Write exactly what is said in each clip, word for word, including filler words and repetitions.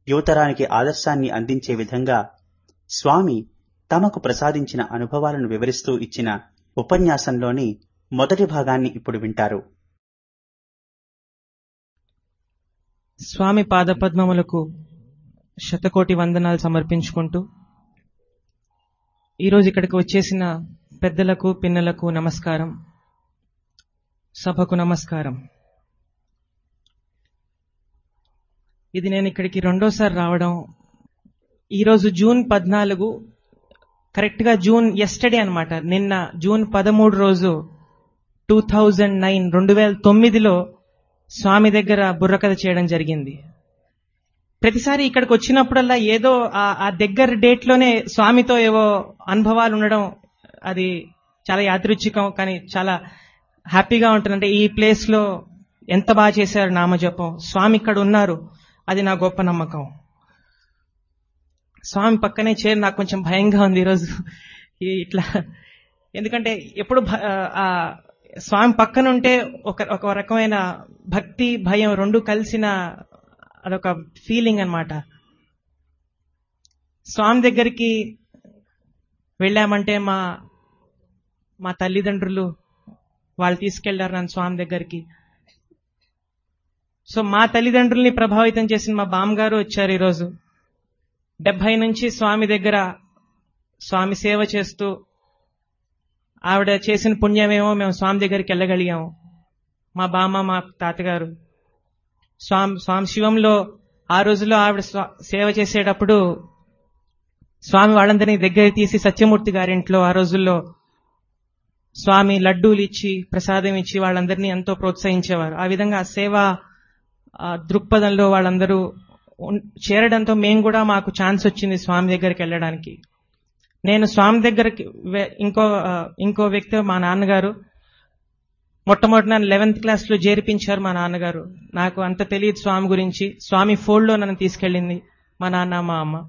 యువతరానికి ఆదర్శాన్ని అందించే విధంగా స్వామి తమకు ప్రసాదించిన అనుభవాలను వివరిస్తూ ఇచ్చిన ఉపన్యాసంలోని మొదటి భాగాన్ని ఇప్పుడు వింటారు. స్వామి పాదపద్మములకు శతకోటి వందనాలు సమర్పించుకుంటూ ఈరోజు ఇక్కడికి వచ్చేసిన పెద్దలకు పిన్నలకు నమస్కారం, సభకు నమస్కారం. ఇది నేను ఇక్కడికి రెండోసారి రావడం. ఈరోజు జూన్ పద్నాలుగు, కరెక్ట్ గా జూన్ ఎస్టర్డే అనమాట, నిన్న జూన్ పదమూడు రోజు టూ థౌజండ్ నైన్ రెండు వేల తొమ్మిదిలో స్వామి దగ్గర బుర్రకథ చేయడం జరిగింది. ప్రతిసారి ఇక్కడికి వచ్చినప్పుడల్లా ఏదో ఆ దగ్గర డేట్ లోనే స్వామితో ఏవో అనుభవాలు ఉండడం, అది చాలా యాదృచ్ఛికం, కానీ చాలా హ్యాపీగా ఉంటుంది. అంటే ఈ ప్లేస్ లో ఎంత బాగా చేశారు నామజపం, స్వామి ఇక్కడ ఉన్నారు, అది నా గొప్ప నమ్మకం. స్వామి పక్కనే చేరి నాకు కొంచెం భయంగా ఉంది ఈరోజు ఇట్లా, ఎందుకంటే ఎప్పుడు స్వామి పక్కన ఉంటే ఒక ఒక రకమైన భక్తి భయం రెండు కలిసిన అదొక ఫీలింగ్ అన్నమాట. స్వామి దగ్గరికి వెళ్ళామంటే మా మా తల్లిదండ్రులు వాళ్ళు తీసుకెళ్లారు నన్ను స్వామి దగ్గరికి. సో మా తల్లిదండ్రుల్ని ప్రభావితం చేసిన మా బామ్మగారు వచ్చారు ఈరోజు. డెబ్బై నుంచి స్వామి దగ్గర స్వామి సేవ చేస్తూ ఆవిడ చేసిన పుణ్యమేమో మేము స్వామి దగ్గరికి వెళ్ళగలిగాము. మా బామ్మ మా తాతగారు స్వామి స్వామి శివంలో ఆ రోజుల్లో ఆవిడ సేవ చేసేటప్పుడు స్వామి వాళ్ళందరినీ దగ్గర తీసి సత్యమూర్తి గారింట్లో ఆ రోజుల్లో స్వామి లడ్డూలు ఇచ్చి ప్రసాదం ఇచ్చి వాళ్ళందరినీ ఎంతో ప్రోత్సహించేవారు. ఆ విధంగా సేవా దృక్పథంలో వాళ్ళందరూ చేరడంతో మేము కూడా మాకు ఛాన్స్ వచ్చింది స్వామి దగ్గరికి వెళ్ళడానికి. నేను స్వామి దగ్గరికి ఇంకో ఇంకో వ్యక్తి మా నాన్నగారు మొట్టమొదటి నన్ను లెవెన్త్ క్లాస్ లో చేర్పించారు మా నాన్నగారు. నాకు అంత తెలియదు స్వామి గురించి. స్వామి ఫోల్డ్ లో నన్ను తీసుకెళ్ళింది మా నాన్న మా అమ్మ.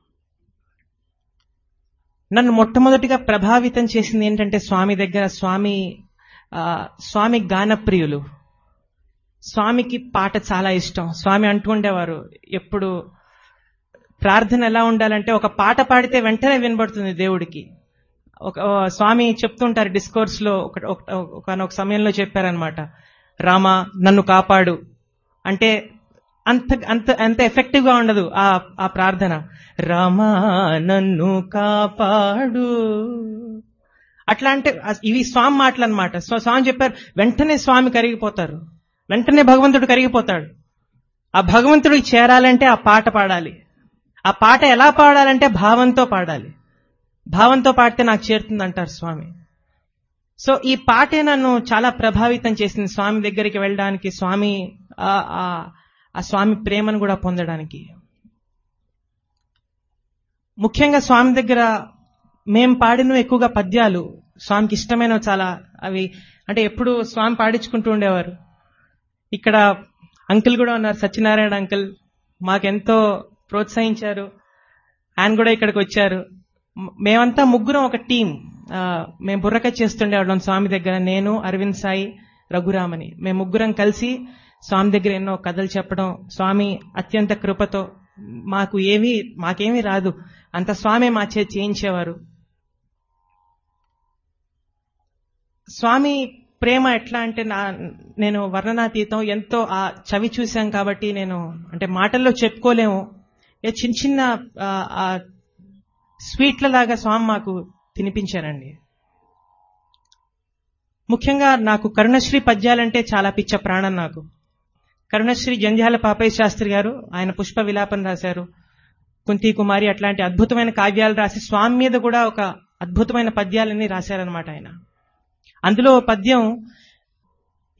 నన్ను మొట్టమొదటిగా ప్రభావితం చేసింది ఏంటంటే స్వామి దగ్గర స్వామి స్వామి గానప్రియులు. స్వామికి పాట చాలా ఇష్టం. స్వామి అంటూ ఉండేవారు ఎప్పుడు ప్రార్థన ఎలా ఉండాలంటే ఒక పాట పాడితే వెంటనే వినబడుతుంది దేవుడికి. ఒక స్వామి చెప్తుంటారు డిస్కోర్స్ లో, ఒక సమయంలో చెప్పారనమాట, రామా నన్ను కాపాడు అంటే అంత అంత అంత ఎఫెక్టివ్ గా ఉండదు ఆ ఆ ప్రార్థన. రామా నన్ను కాపాడు అట్లా అంటే ఇవి స్వామి మాటలు అనమాట. స్వామి చెప్పారు వెంటనే స్వామి కరిగిపోతారు, వెంటనే భగవంతుడు కరిగిపోతాడు. ఆ భగవంతుడికి చేరాలంటే ఆ పాట పాడాలి. ఆ పాట ఎలా పాడాలంటే భావంతో పాడాలి. భావంతో పాడితే నాకు చేరుతుంది అంటారు స్వామి. సో ఈ పాటే నన్ను చాలా ప్రభావితం చేసింది స్వామి దగ్గరికి వెళ్ళడానికి, స్వామి ఆ స్వామి ప్రేమను కూడా పొందడానికి. ముఖ్యంగా స్వామి దగ్గర మేం పాడిన ఎక్కువగా పద్యాలు స్వామికి ఇష్టమైనవి చాలా. అవి అంటే ఎప్పుడు స్వామి పాడించుకుంటూ ఉండేవారు. ఇక్కడ అంకుల్ కూడా ఉన్నారు, సత్యనారాయణ అంకుల్, మాకెంతో ప్రోత్సహించారు. ఆయన కూడా ఇక్కడికి వచ్చారు. మేమంతా ముగ్గురం ఒక టీం. మేము బుర్రకథ చేస్తుండేవాళ్ళం స్వామి దగ్గర. నేను, అరవింద్ సాయి, రఘురామని, మేము ముగ్గురం కలిసి స్వామి దగ్గర ఎన్నో కథలు చెప్పడం. స్వామి అత్యంత కృపతో మాకు ఏమీ మాకేమీ రాదు, అంత స్వామి మా చేతి చేయించేవారు. స్వామి ప్రేమ ఎట్లా అంటే నా నేను వర్ణనాతీతం. ఎంతో ఆ చవి చూశాం కాబట్టి నేను అంటే మాటల్లో చెప్పుకోలేము. చిన్న చిన్న స్వీట్ల లాగా స్వామి మాకు తినిపించారండి. ముఖ్యంగా నాకు కరుణశ్రీ పద్యాలంటే చాలా పిచ్చ ప్రాణం నాకు. కరుణశ్రీ జంధ్యాల పాపయ్య శాస్త్రి గారు, ఆయన పుష్ప విలాపం రాశారు, కుంతి కుమారి అట్లాంటి అద్భుతమైన కావ్యాలు రాసి స్వామి మీద కూడా ఒక అద్భుతమైన పద్యాలన్నీ రాశారనమాట ఆయన. అందులో పద్యం